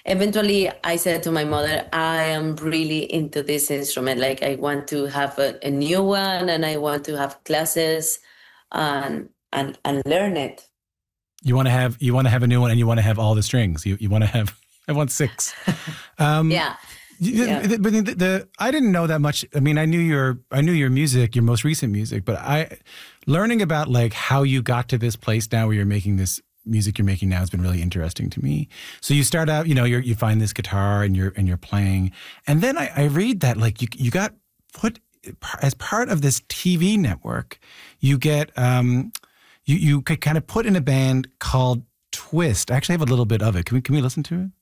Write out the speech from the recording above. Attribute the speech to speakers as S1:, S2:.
S1: eventually I said to my mother, I am really into this instrument. Like I want to have a new one and I want to have classes and learn it.
S2: You want to have a new one, and you want to have all the strings. You want to have, I want six.
S1: Yeah. Yeah.
S2: But I didn't know that much. I mean, I knew your music, your most recent music, but learning about like how you got to this place now where you're making this music you're making now has been really interesting to me. So you start out, you find this guitar and you're playing, and then I read that like you got put as part of this TV network. You get you could kind of put in a band called Twist. I actually have a little bit of it. Can we listen to it?